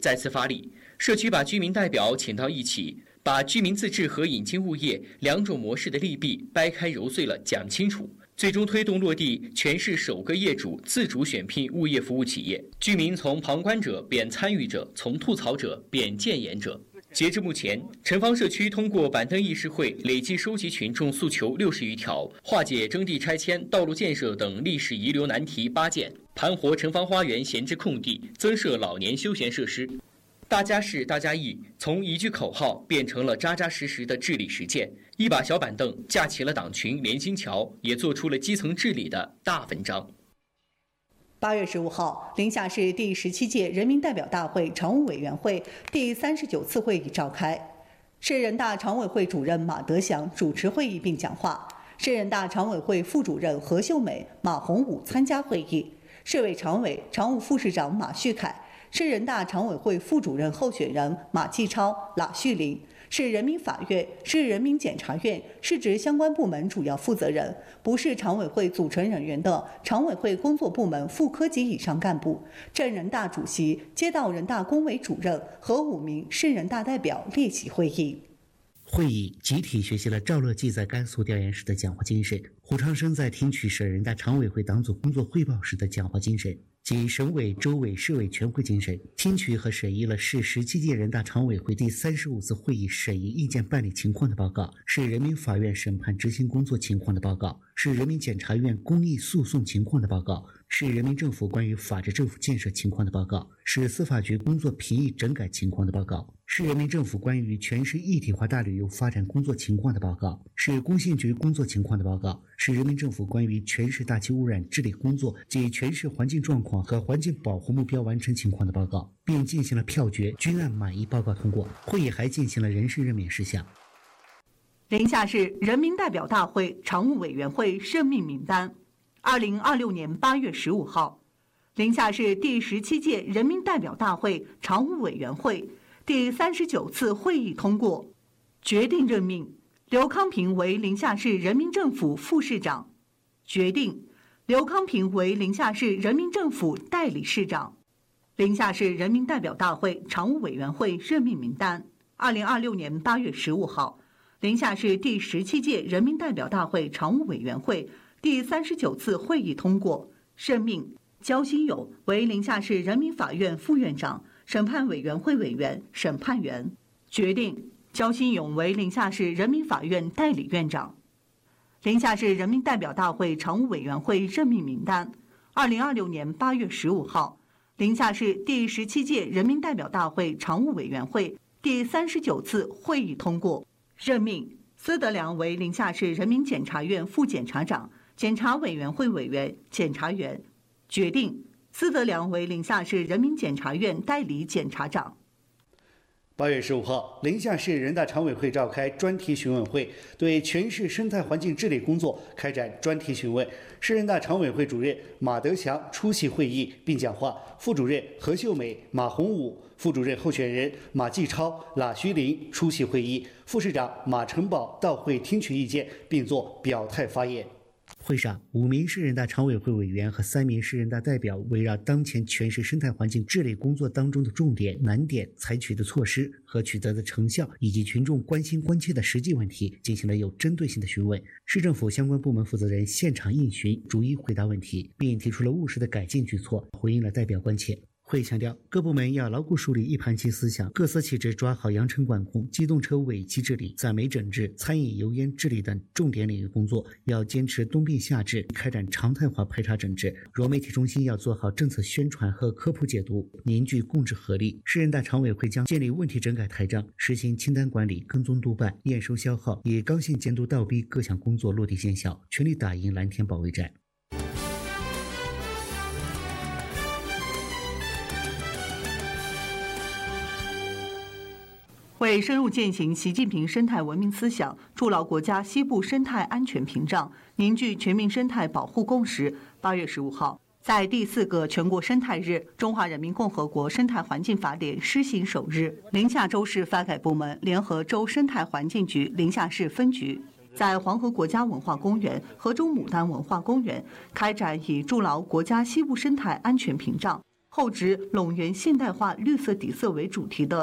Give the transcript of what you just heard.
再次发力，社区把居民代表请到一起，把居民自治和引进物业两种模式的利弊掰开揉碎了讲清楚，最终推动落地全市首个业主自主选聘物业服务企业，居民从旁观者变参与者，从吐槽者变建言者。截至目前，城方社区通过板凳议事会累计收集群众诉求60余条，化解征地拆迁、道路建设等历史遗留难题8件，盘活城方花园闲置空地，增设老年休闲设施。大家事大家议从一句口号变成了扎扎实实的治理实践，一把小板凳架起了党群连心桥，也做出了基层治理的大文章。 8月15号，临夏市第17届人民代表大会常务委员会第39次会议召开，市人大常委会主任马德祥主持会议并讲话，市人大常委会副主任何秀美、马洪武参加会议，市委常委、常务副市长马旭凯，市人大常委会副主任候选人马继超、喇旭林，市人民法院、市人民检察院市直相关部门主要负责人，不是常委会组成人员的常委会工作部门副科级以上干部，镇人大主席、街道人大工委主任和5名市人大代表列席会议。 会议集体学习了赵乐际在甘肃调研时的讲话精神，胡长生在听取省人大常委会党组工作汇报时的讲话精神，及省委、州委、市委全会精神，听取和审议了市17届人大常委会第35次会议审议意见办理情况的报告，市人民法院审判执行工作情况的报告，市人民检察院公益诉讼情况的报告，市人民政府关于法治政府建设情况的报告，市司法局工作评议整改情况的报告，市人民政府关于全市一体化大旅游发展工作情况的报告，市工信局工作情况的报告，市人民政府关于全市大气污染治理工作及全市环境状况和环境保护目标完成情况的报告，并进行了票决，均按满意报告通过。会议还进行了人事任免事项。 临夏市人民代表大会常务委员会任命名单。2026年8月15号，临夏市第17届人民代表大会常务委员会第39次会议通过，决定任命刘康平为临夏市人民政府副市长，决定刘康平为临夏市人民政府代理市长。临夏市人民代表大会常务委员会任命名单。2026年8月15号，临夏市第17届人民代表大会常务委员会第39次会议通过，任命焦新友为临夏市人民法院副院长、审判委员会委员、审判员，决定焦新友为临夏市人民法院代理院长。临夏市人民代表大会常务委员会任命名单。2026年8月15号，临夏市第17届人民代表大会常务委员会第39次会议通过，任命司德良为临夏市人民检察院副检察长、检察委员会委员、检察员，决定司德良为临夏市人民检察院代理检察长。 8月15号，临夏市人大常委会召开专题询问会，对全市生态环境治理工作开展专题询问。市人大常委会主任马德祥出席会议并讲话，副主任何秀美、马洪武、副主任候选人马继超、喇徐林出席会议，副市长马成宝到会听取意见并作表态发言。 会上，5名市人大常委会委员和3名市人大代表围绕当前全市生态环境治理工作当中的重点、难点、采取的措施和取得的成效，以及群众关心关切的实际问题，进行了有针对性的询问。市政府相关部门负责人现场应询，逐一回答问题，并提出了务实的改进举措，回应了代表关切。会强调，各部门要牢固树立一盘棋思想，各司其职，抓好扬尘管控、机动车尾气治理、载煤整治、餐饮油烟治理等重点领域工作，要坚持冬病夏治，开展常态化排查整治。融媒体中心要做好政策宣传和科普解读，凝聚共治合力。市人大常委会将建立问题整改台账，实行清单管理、跟踪督办、验收消耗，以刚性监督倒逼各项工作落地见效，全力打赢蓝天保卫战。 为深入践行习近平生态文明思想，筑牢国家西部生态安全屏障，凝聚全民生态保护共识，8月15号，在第4个全国生态日、中华人民共和国生态环境法典施行首日，临夏州市发改部门联合州生态环境局临夏市分局，在黄河国家文化公园、河中牡丹文化公园开展以筑牢国家西部生态安全屏障厚植“陇源现代化绿色底色”为主题的